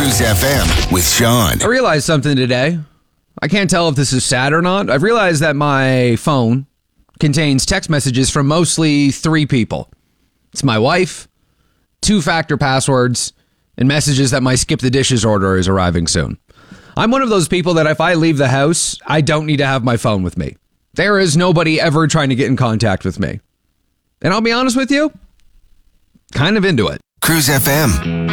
Cruise FM with Sean. I realized something today. I can't tell if this is sad or not. I've realized that my phone contains text messages from mostly 3 people. It's my wife, 2-factor passwords, and messages that my skip the dishes order is arriving soon. I'm one of those people that if I leave the house, I don't need to have my phone with me. There is nobody ever trying to get in contact with me. And I'll be honest with you, kind of into it. Cruise FM.